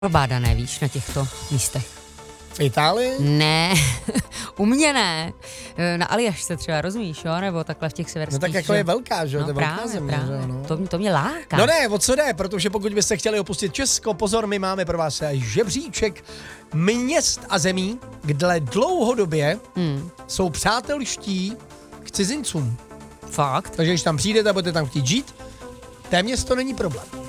probádané, víš, na těchto místech. V Itálii? Ne, u mě ne. Na Aljašce třeba, rozumíš, jo? Nebo takhle v těch severských. No tak jako je velká, že jo? No To je velká právě, země, právě. že jo? No. To mě láká. No ne, o co jde, protože pokud byste chtěli opustit Česko, pozor, my máme pro vás žebříček měst a zemí, kde dlouhodobě jsou přátelští k cizincům. Fakt? Takže když tam přijdete a budete tam chtít žít, téměř to není problém.